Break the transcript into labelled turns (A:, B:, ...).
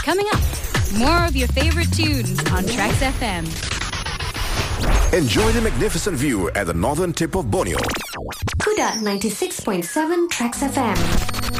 A: Coming up, more of your favorite tunes on Tracks FM.
B: Enjoy the magnificent view at the northern tip of Borneo.
C: Kuda 96.7 Tracks FM.